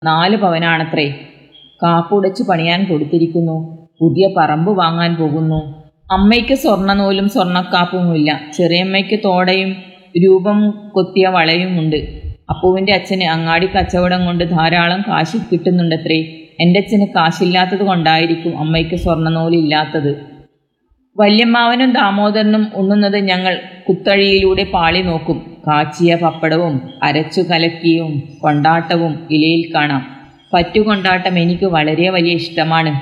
4 പവനാണത്രേ. കാപ്പുടച്ചു പണിയാൻ കൊടുത്തിരിക്കുന്നു. പുതിയ പറമ്പ് വാങ്ങാൻ പോകുന്നു. അമ്മയ്ക്ക് സ്വർണ്ണനൂലും സ്വർണ്ണക്കാപ്പുമില്ല. ചെറിയമ്മയ്ക്ക് തോടയും രൂപം കൊത്തിയ വളയുമുണ്ട്. അപ്പുവിൻ്റെ അച്ഛന് അങ്ങാടി കച്ചവടം കൊണ്ട് ധാരാളം കാശ് കിട്ടുന്നുണ്ടത്രേ. എൻ്റെ അച്ഛന് കാശില്ലാത്തത് കൊണ്ടായിരിക്കും അമ്മയ്ക്ക് സ്വർണ്ണനൂലില്ലാത്തത്. വല്യമ്മാവനും ദാമോദരനും ഉണ്ണുന്നത് ഞങ്ങൾ കുത്തഴിയിലൂടെ പാളി നോക്കും. കാച്ചിയ പപ്പടവും അരച്ചു കലക്കിയും കൊണ്ടാട്ടവും ഇലയിൽ കാണാം. പറ്റുകൊണ്ടാട്ടം എനിക്ക് വളരെ വലിയ ഇഷ്ടമാണ്.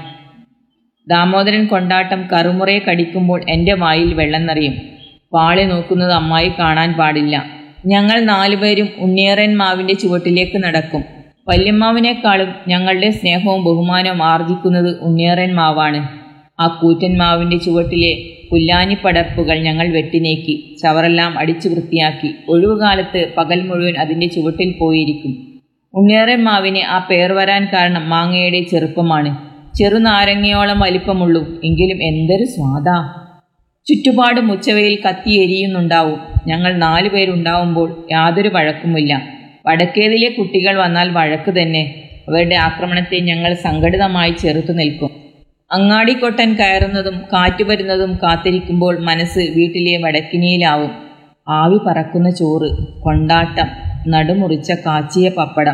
ദാമോദരൻ കൊണ്ടാട്ടം കറുമുറയെ കടിക്കുമ്പോൾ എൻ്റെ വായിൽ വെള്ളം നിറയും. പാളി നോക്കുന്നത് അമ്മായി കാണാൻ പാടില്ല. ഞങ്ങൾ 4 പേരും ഉണ്ണിയേറൻ മാവിൻ്റെ ചുവട്ടിലേക്ക് നടക്കും. വല്യമ്മാവിനേക്കാളും ഞങ്ങളുടെ സ്നേഹവും ബഹുമാനവും ആർജിക്കുന്നത് ഉണ്ണിയേറൻ മാവാണ്. ആ കൂറ്റൻ മാവിൻ്റെ ചുവട്ടിലെ പുല്ലാനിപ്പടർപ്പുകൾ ഞങ്ങൾ വെട്ടിനീക്കി, ചവറെല്ലാം അടിച്ചു വൃത്തിയാക്കി. ഒഴിവുകാലത്ത് പകൽ മുഴുവൻ അതിൻ്റെ ചുവട്ടിൽ പോയിരിക്കും. ഉണ്ണിയേറൻ മാവിന് ആ പേർ വരാൻ കാരണം മാങ്ങയുടെ ചെറുപ്പമാണ്. ചെറുനാരങ്ങയോളം വലിപ്പമുള്ളൂ, എങ്കിലും എന്തൊരു സ്വാദാ! ചുറ്റുപാടും ഉച്ചവയിൽ കത്തിയെരിയുന്നുണ്ടാവും. ഞങ്ങൾ 4 പേരുണ്ടാവുമ്പോൾ യാതൊരു വഴക്കുമില്ല. വടക്കേതിലെ കുട്ടികൾ വന്നാൽ വഴക്ക് തന്നെ. അവരുടെ ആക്രമണത്തെ ഞങ്ങൾ സംഘടിതമായി ചെറുത്തു നിൽക്കും. അങ്ങാടിക്കൊട്ടൻ കയറുന്നതും കാറ്റു വരുന്നതും കാത്തിരിക്കുമ്പോൾ മനസ്സ് വീട്ടിലെ വടക്കിനിയിലാവും. ആവി പറക്കുന്ന ചോറ്, കൊണ്ടാട്ടം, നടുമുറിച്ച കാച്ചിയ പപ്പടം.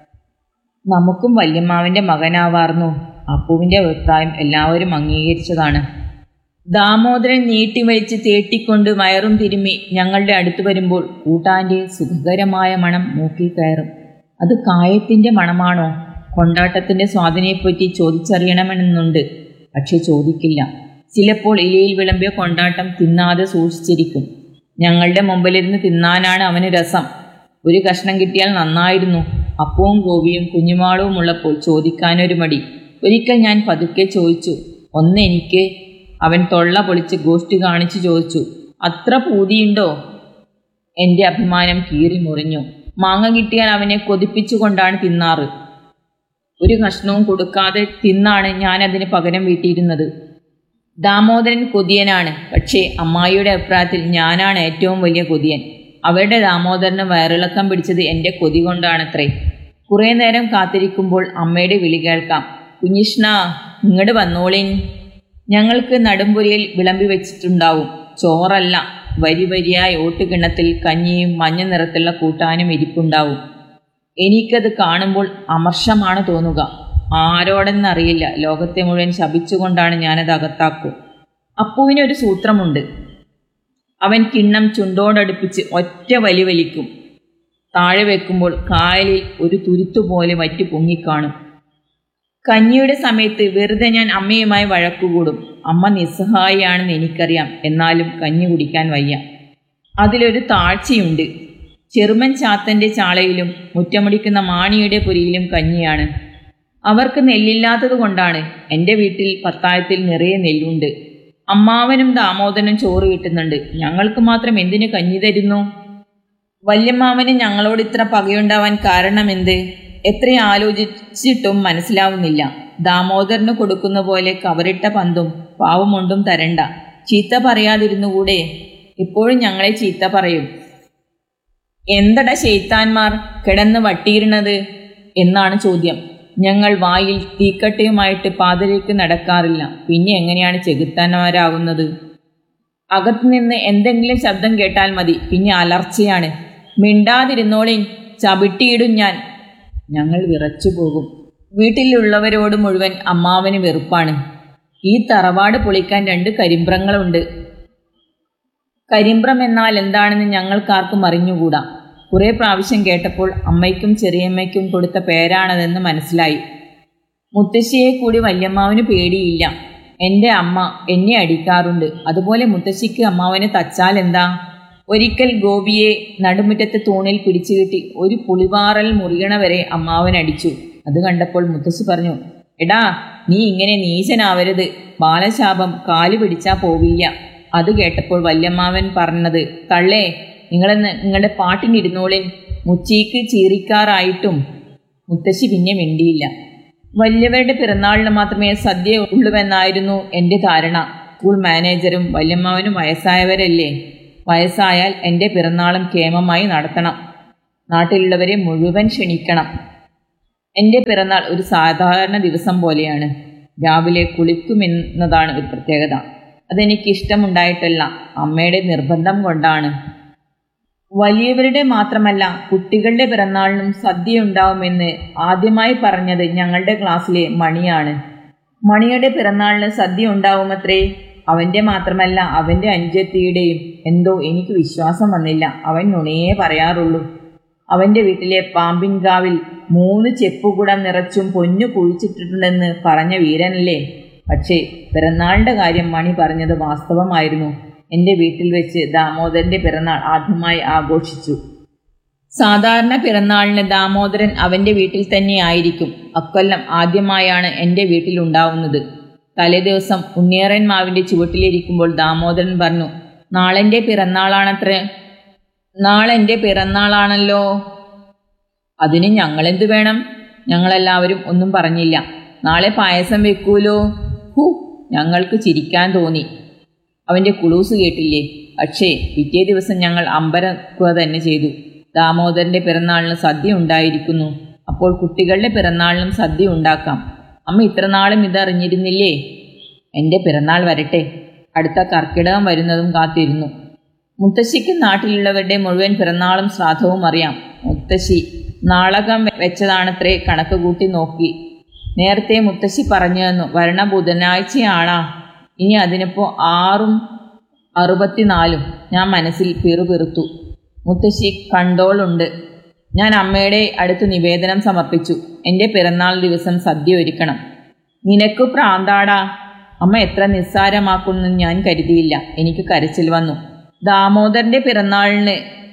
നമുക്കും വല്യമ്മാവിൻ്റെ മകനാവാർന്നു. അപ്പുവിൻ്റെ അഭിപ്രായം എല്ലാവരും അംഗീകരിച്ചതാണ്. ദാമോദരൻ നീട്ടിവലിച്ച് തേട്ടിക്കൊണ്ട് വയറും തിരുമ്മി ഞങ്ങളുടെ അടുത്ത് വരുമ്പോൾ കൂട്ടാൻ്റെ സുഖകരമായ മണം മൂക്കിൽ കയറും. അത് കായത്തിൻ്റെ മണമാണോ? കൊണ്ടാട്ടത്തിൻ്റെ സ്വാദിനെപ്പറ്റി ചോദിച്ചറിയണമെന്നുണ്ട്. പക്ഷെ ചോദിക്കില്ല. ചിലപ്പോൾ ഇലയിൽ വിളമ്പിയ കൊണ്ടാട്ടം തിന്നാതെ സൂക്ഷിച്ചിരിക്കും. ഞങ്ങളുടെ മുമ്പിലിരുന്ന് തിന്നാനാണ് അവന് രസം. ഒരു കഷ്ണം കിട്ടിയാൽ നന്നായിരുന്നു. അപ്പവും ഗോപിയും കുഞ്ഞുമാളും ഉള്ളപ്പോൾ ചോദിക്കാനൊരു മടി. ഒരിക്കൽ ഞാൻ പതുക്കെ ചോദിച്ചു, ഒന്നെനിക്ക്. അവൻ തൊള്ള പൊളിച്ച് ഗോഷ്ടി കാണിച്ചു ചോദിച്ചു, അത്ര പൂതിയുണ്ടോ? എൻ്റെ അഭിമാനം കീറി മുറിഞ്ഞു. മാങ്ങ കിട്ടിയാൽ അവനെ കൊതിപ്പിച്ചുകൊണ്ടാണ് തിന്നാറ്. ഒരു കഷ്ണവും കൊടുക്കാതെ തിന്നാണ് ഞാൻ അതിന് പകരം വീട്ടിയിരുന്നത്. ദാമോദരൻ കൊതിയനാണ്. പക്ഷേ അമ്മായിയുടെ അഭിപ്രായത്തിൽ ഞാനാണ് ഏറ്റവും വലിയ കൊതിയൻ. അവരുടെ ദാമോദരന് വയറിളക്കം പിടിച്ചത് എൻ്റെ കൊതി കൊണ്ടാണത്രേ. കുറേ നേരം കാത്തിരിക്കുമ്പോൾ അമ്മയുടെ വിളി കേൾക്കാം, കുഞ്ഞിഷ്ണ, ഇങ്ങോട്ട് വന്നോളിൻ. ഞങ്ങൾക്ക് നടുംപുരയിൽ വിളമ്പി വെച്ചിട്ടുണ്ടാവും. ചോറല്ല, വരി വരിയായി ഓട്ടുകിണ്ണത്തിൽ കഞ്ഞിയും മഞ്ഞ നിറത്തുള്ള കൂട്ടാനും ഇരിപ്പുണ്ടാവും. എനിക്കത് കാണുമ്പോൾ അമർഷമാണ് തോന്നുക. ആരോടെന്നറിയില്ല, ലോകത്തെ മുഴുവൻ ശപിച്ചുകൊണ്ടാണ് ഞാനത് അകത്താക്കും. അപ്പുവിനൊരു സൂത്രമുണ്ട്. അവൻ കിണ്ണം ചുണ്ടോടടുപ്പിച്ച് ഒറ്റ വലി വലിക്കും. താഴെ വെക്കുമ്പോൾ കായലിൽ ഒരു തുരുത്തുപോലെ വറ്റി പൊങ്ങിക്കാണും. കഞ്ഞിയുടെ സമയത്ത് വെറുതെ ഞാൻ അമ്മയുമായി വഴക്കുകൂടും. അമ്മ നിസ്സഹായിയാണെന്ന് എനിക്കറിയാം. എന്നാലും കഞ്ഞി കുടിക്കാൻ വയ്യ. അതിലൊരു താഴ്ചയുണ്ട്. ചെറുമൻ ചാത്തൻ്റെ ചാളയിലും മുറ്റമുടിക്കുന്ന മാണിയുടെ പുരിയിലും കഞ്ഞിയാണ്. അവർക്ക് നെല്ലില്ലാത്തത് കൊണ്ടാണ്. എൻ്റെ വീട്ടിൽ പത്തായത്തിൽ നിറയെ നെല്ലുണ്ട്. അമ്മാവനും ദാമോദരനും ചോറ് കിട്ടുന്നുണ്ട്. ഞങ്ങൾക്ക് മാത്രം എന്തിനു കഞ്ഞി തരുന്നു? വല്യമ്മാവന് ഞങ്ങളോട് ഇത്ര പകയുണ്ടാവാൻ കാരണമെന്ത്? എത്ര ആലോചിച്ചിട്ടും മനസ്സിലാവുന്നില്ല. ദാമോദരന് കൊടുക്കുന്ന പോലെ കവറിട്ട പന്തും പാവമുണ്ടും തരണ്ട. ചീത്ത പറയാതിരുന്നുകൂടെ? ഇപ്പോഴും ഞങ്ങളെ ചീത്ത പറയും. എന്തട ശൈത്താന്മാർ കിടന്ന് വട്ടിയിരുന്നത് എന്നാണ് ചോദ്യം. ഞങ്ങൾ വായിൽ തീക്കട്ടയുമായിട്ട് പാതിരയ്ക്ക് നടക്കാറില്ല. പിന്നെ എങ്ങനെയാണ് ചെകുത്താന്മാരാകുന്നത്? അകത്തുനിന്ന് എന്തെങ്കിലും ശബ്ദം കേട്ടാൽ മതി, പിന്നെ അലർച്ചയാണ്. മിണ്ടാതിരുന്നോളിൻ, ചവിട്ടിയിടും ഞാൻ. ഞങ്ങൾ വിറച്ചു പോകും. വീട്ടിലുള്ളവരോട് മുഴുവൻ അമ്മാവന് വെറുപ്പാണ്. ഈ തറവാട് പൊളിക്കാൻ 2 കരിമ്പ്രങ്ങളുണ്ട്. കരിമ്പ്രം എന്നാൽ എന്താണെന്ന് ഞങ്ങൾക്കാർക്കും അറിഞ്ഞുകൂടാ. കുറേ പ്രാവശ്യം കേട്ടപ്പോൾ അമ്മയ്ക്കും ചെറിയമ്മയ്ക്കും കൊടുത്ത പേരാണതെന്ന് മനസ്സിലായി. മുത്തശ്ശിയെ കൂടി വല്യമ്മാവന് പേടിയില്ല. എൻ്റെ അമ്മ എന്നെ അടിക്കാറുണ്ട്. അതുപോലെ മുത്തശ്ശിക്ക് അമ്മാവനെ തച്ചാൽ എന്താ? ഒരിക്കൽ ഗോപിയെ നടുമുറ്റത്തെ തൂണിൽ പിടിച്ചു കെട്ടി ഒരു പുളിവാറൽ മുറിയണ വരെ അമ്മാവൻ അടിച്ചു. അത് കണ്ടപ്പോൾ മുത്തശ്ശി പറഞ്ഞു, എടാ, നീ ഇങ്ങനെ നീചനാവരുത്. ബാലശാപം കാല് പിടിച്ചാ പോവില്ല. അത് കേട്ടപ്പോൾ വല്യമ്മാവൻ പറഞ്ഞത്, തള്ളേ, നിങ്ങളുടെ പാട്ടിനിരുന്നോളിൻ. മുച്ചീക്ക് ചീറിക്കാറായിട്ടും. മുത്തശ്ശി പിന്നെ മിണ്ടിയില്ല. വലിയവരുടെ പിറന്നാളിന് മാത്രമേ സദ്യ ഉള്ളുവെന്നായിരുന്നു എൻ്റെ ധാരണ. സ്കൂൾ മാനേജരും വല്യമ്മാവനും വയസ്സായവരല്ലേ. വയസ്സായാൽ എൻ്റെ പിറന്നാളും ക്ഷേമമായി നടത്തണം. നാട്ടിലുള്ളവരെ മുഴുവൻ ക്ഷണിക്കണം. എൻ്റെ പിറന്നാൾ ഒരു സാധാരണ ദിവസം പോലെയാണ്. രാവിലെ കുളിക്കുമെന്നതാണ് ഒരു പ്രത്യേകത. അതെനിക്കിഷ്ടമുണ്ടായിട്ടല്ല, അമ്മയുടെ നിർബന്ധം കൊണ്ടാണ്. വലിയവരുടെ മാത്രമല്ല കുട്ടികളുടെ പിറന്നാളിനും സദ്യയുണ്ടാവുമെന്ന് ആദ്യമായി പറഞ്ഞത് ഞങ്ങളുടെ ക്ലാസ്സിലെ മണിയാണ്. മണിയുടെ പിറന്നാളിന് സദ്യ ഉണ്ടാവുമത്രേ. അവൻ്റെ മാത്രമല്ല അവൻ്റെ അനുജത്തിയുടെയും. എന്തോ എനിക്ക് വിശ്വാസം വന്നില്ല. അവൻ നുണയേ പറയാറുള്ളൂ. അവൻ്റെ വീട്ടിലെ പാമ്പിൻകാവിൽ 3 ചെപ്പുകുടം നിറച്ചും പൊന്നു കുഴിച്ചിട്ടുണ്ടെന്ന് പറഞ്ഞ വീരനല്ലേ. പക്ഷേ പിറന്നാളിൻ്റെ കാര്യം മണി പറഞ്ഞത് വാസ്തവമായിരുന്നു. എൻ്റെ വീട്ടിൽ വെച്ച് ദാമോദരൻ്റെ പിറന്നാൾ ആദ്യമായി ആഘോഷിച്ചു. സാധാരണ പിറന്നാളിന് ദാമോദരൻ അവൻ്റെ വീട്ടിൽ തന്നെ ആയിരിക്കും. അക്കൊല്ലം ആദ്യമായാണ് എൻ്റെ വീട്ടിലുണ്ടാവുന്നത്. തലേദിവസം ഉണ്ണിയറൻ മാവിൻ്റെ ചുവട്ടിലിരിക്കുമ്പോൾ ദാമോദരൻ പറഞ്ഞു, നാളെൻ്റെ പിറന്നാളാണത്രേ. നാളെൻ്റെ പിറന്നാളാണല്ലോ. അതിന് ഞങ്ങളെന്തു വേണം? ഞങ്ങളെല്ലാവരും ഒന്നും പറഞ്ഞില്ല. നാളെ പായസം വെക്കൂലോ. ഞങ്ങൾക്ക് ചിരിക്കാൻ തോന്നി. അവൻ്റെ കുളൂസ് കേട്ടില്ലേ. പക്ഷേ പിറ്റേ ദിവസം ഞങ്ങൾ അമ്പരക്കുക തന്നെ ചെയ്തു. ദാമോദരൻ്റെ പിറന്നാളിന് സദ്യ ഉണ്ടായിരിക്കുന്നു. അപ്പോൾ കുട്ടികളുടെ പിറന്നാളിനും സദ്യ ഉണ്ടാക്കാം. അമ്മ ഇത്രനാളും ഇതറിഞ്ഞിരുന്നില്ലേ? എൻ്റെ പിറന്നാൾ വരട്ടെ. അടുത്ത കർക്കിടകം വരുന്നതും കാത്തിരുന്നു. മുത്തശ്ശിക്ക് നാട്ടിലുള്ളവരുടെ മുഴുവൻ പിറന്നാളും ശ്രാദ്ധവും അറിയാം. മുത്തശ്ശി നാളകം വെച്ചതാണത്രേ. കണക്ക് കൂട്ടി നോക്കി. നേരത്തെ മുത്തശ്ശി പറഞ്ഞു തന്നു. വരണ ബുധനാഴ്ചയാണാ. ഇനി അതിനിപ്പോൾ 6ഉം 64. ഞാൻ മനസ്സിൽ പിറുപിറുത്തു. മുത്തശ്ശി കണ്ടോളുണ്ട്. ഞാൻ അമ്മയുടെ അടുത്ത് നിവേദനം സമർപ്പിച്ചു. എൻ്റെ പിറന്നാൾ ദിവസം സദ്യ ഒരുക്കണം. നിനക്ക് പ്രാന്താടാ. അമ്മ എത്ര നിസ്സാരമാക്കുമെന്ന് ഞാൻ കരുതിയില്ല. എനിക്ക് കരച്ചിൽ വന്നു. ദാമോദരൻ്റെ പിറന്നാളിന്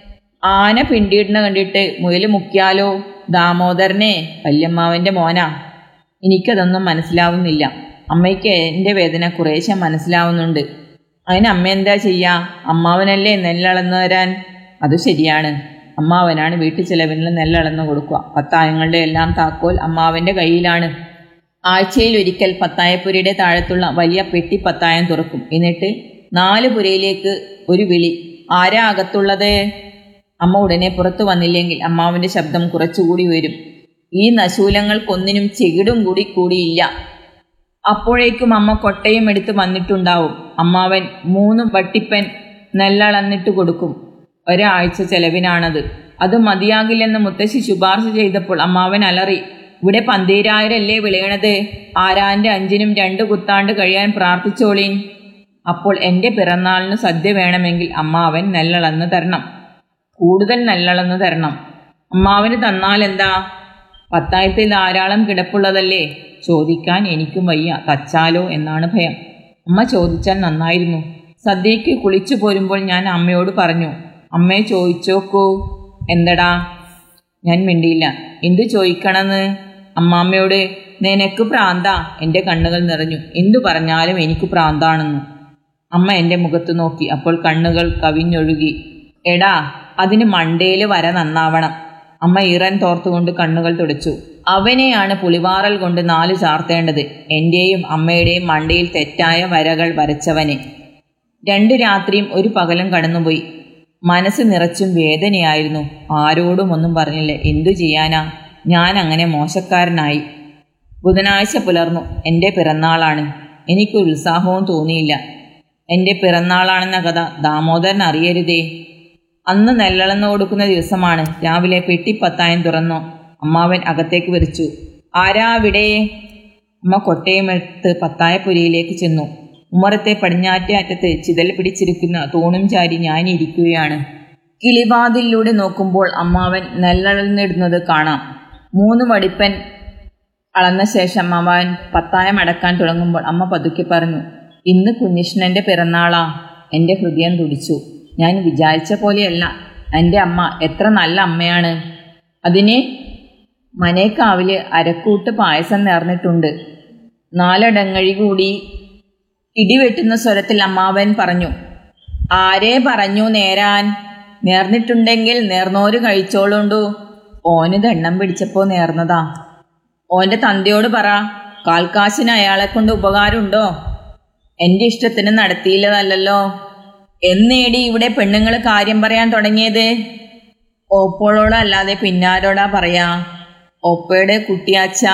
ആന പിണ്ടിയിടുന്ന കണ്ടിട്ട് മുയൽ മുക്കിയാലോ? ദാമോദരനെ വല്യമ്മാവൻ്റെ മോനാ. എനിക്കതൊന്നും മനസ്സിലാവുന്നില്ല. അമ്മയ്ക്ക് എൻ്റെ വേദന കുറേശ്ശെ മനസ്സിലാവുന്നുണ്ട്. അതിന് അമ്മ എന്താ ചെയ്യുക? അമ്മാവനല്ലേ നെല്ലളന്ന് തരാൻ. അത് ശരിയാണ്. അമ്മാവനാണ് വീട്ടു ചെലവിന് നെല്ലളന്ന് കൊടുക്കുക. പത്തായങ്ങളുടെ എല്ലാം താക്കോൽ അമ്മാവൻ്റെ കയ്യിലാണ്. ആഴ്ചയിൽ ഒരിക്കൽ പത്തായപ്പുരയുടെ താഴത്തുള്ള വലിയ പെട്ടി പത്തായം തുറക്കും. എന്നിട്ട് 4 പുരയിലേക്ക് ഒരു വിളി, ആരാ അകത്തുള്ളത്? അമ്മ ഉടനെ പുറത്തു വന്നില്ലെങ്കിൽ അമ്മാവൻ്റെ ശബ്ദം കുറച്ചുകൂടി വരും. ഈ നശൂലങ്ങൾക്കൊന്നിനും ചെകിടും കൂടി കൂടിയില്ല. അപ്പോഴേക്കും അമ്മ കൊട്ടയും എടുത്ത് വന്നിട്ടുണ്ടാവും. അമ്മാവൻ 3 വട്ടിപ്പൻ നെല്ലളന്നിട്ട് കൊടുക്കും. ഒരാഴ്ച ചെലവിനാണത്. അത് മതിയാകില്ലെന്ന് മുത്തശ്ശി ശുപാർശ ചെയ്തപ്പോൾ അമ്മാവൻ അലറി, ഇവിടെ 12,000 വിളയണത്. ആരാൻ്റെ 5നും 2 കുത്താണ്ട് കഴിയാൻ പ്രാർത്ഥിച്ചോളീൻ. അപ്പോൾ എൻ്റെ പിറന്നാളിന് സദ്യ വേണമെങ്കിൽ അമ്മാവൻ നെല്ലളന്ന് തരണം. കൂടുതൽ നെല്ലളന്ന് തരണം. അമ്മാവന് തന്നാലെന്താ? പത്തായത്തിൽ ധാരാളം കിടപ്പുള്ളതല്ലേ. ചോദിക്കാൻ എനിക്കും വയ്യ. തച്ചാലോ എന്നാണ് ഭയം. അമ്മ ചോദിച്ചാൽ നന്നായിരുന്നു. സദ്യയ്ക്ക് കുളിച്ചു പോരുമ്പോൾ ഞാൻ അമ്മയോട് പറഞ്ഞു, അമ്മയെ ചോദിച്ചോക്കൂ. എന്തടാ? ഞാൻ മിണ്ടിയില്ല. എന്തു ചോദിക്കണമെന്ന്? അമ്മാമ്മയോട്. നിനക്ക് പ്രാന്താ. എൻ്റെ കണ്ണുകൾ നിറഞ്ഞു. എന്തു പറഞ്ഞാലും എനിക്ക് പ്രാന്താണെന്നു. അമ്മ എൻ്റെ മുഖത്ത് നോക്കി. അപ്പോൾ കണ്ണുകൾ കവിഞ്ഞൊഴുകി. എടാ, അതിന് മണ്ടയിൽ വര നന്നാവണം. അമ്മ ഈറൻ തോർത്തുകൊണ്ട് കണ്ണുകൾ തുടച്ചു. അവനെയാണ് പുളിവാറൽ കൊണ്ട് 4 ചാർത്തേണ്ടത്. എൻ്റെയും അമ്മയുടെയും മണ്ടയിൽ തെറ്റായ വരകൾ വരച്ചവനെ. 2 രാത്രിയും 1 പകലും കടന്നുപോയി. മനസ്സ് നിറച്ചും വേദനയായിരുന്നു. ആരോടും ഒന്നും പറഞ്ഞില്ല. എന്തു ചെയ്യാനാ? ഞാൻ അങ്ങനെ മോശക്കാരനായി. ബുധനാഴ്ച പുലർന്നു. എൻ്റെ പിറന്നാളാണ്. എനിക്കൊരു ഉത്സാഹവും തോന്നിയില്ല. എൻ്റെ പിറന്നാളാണെന്ന കഥ ദാമോദരൻ അറിയരുതേ. അന്ന് നെല്ലളന്ന് കൊടുക്കുന്ന ദിവസമാണ്. രാവിലെ പെട്ടിപ്പത്തായം തുറന്നു. അമ്മാവൻ അകത്തേക്ക് വിളിച്ചു. ആരാ അവിടെ? അമ്മ കൊട്ടയുമെടുത്ത് പത്തായപ്പുരയിലേക്ക് ചെന്നു. ഉമ്മറത്തെ പടിഞ്ഞാറ്റേ അറ്റത്ത് ചിതൽ പിടിച്ചിരിക്കുന്ന തൂണും ചാരി ഞാൻ ഇരിക്കുകയാണ്. കിളിവാതിലൂടെ നോക്കുമ്പോൾ അമ്മാവൻ നെല്ലളന്നിടുന്നത് കാണാം. 3 വടിപ്പൻ അളന്ന ശേഷം അവൻ പത്തായം അടക്കാൻ തുടങ്ങുമ്പോൾ അമ്മ പതുക്കെ പറഞ്ഞു, ഇന്ന് കുഞ്ഞിഷ്ണൻ്റെ പിറന്നാളാ. എൻ്റെ ഹൃദയം തുടിച്ചു. ഞാൻ വിചാരിച്ച പോലെയല്ല. എൻ്റെ അമ്മ എത്ര നല്ല അമ്മയാണ്. അതിന് മനേക്കാവില് അരക്കൂട്ട് പായസം നേർന്നിട്ടുണ്ട്. 4 അടങ്ങഴി കൂടി. ഇടിവെട്ടുന്ന സ്വരത്തിൽ അമ്മാവൻ പറഞ്ഞു. ആരേ പറഞ്ഞു നേരാൻ? നേർന്നിട്ടുണ്ടെങ്കിൽ നേർന്നോര് കഴിച്ചോളുണ്ടു. ഓന് ദണ്ണം പിടിച്ചപ്പോൾ നേർന്നതാ. ഓൻ്റെ തന്തയോട് പറ. കാൽക്കാശിന് അയാളെ കൊണ്ട് ഉപകാരമുണ്ടോ? എൻ്റെ ഇഷ്ടത്തിന് നടത്തിയില്ലതല്ലോ. എന്നേടി ഇവിടെ പെണ്ണുങ്ങൾ കാര്യം പറയാൻ തുടങ്ങിയത്? ഓപ്പോളോടല്ലാതെ പിന്നാരോടാ പറയാ? ഒപ്പയുടെ കുട്ടിയാച്ച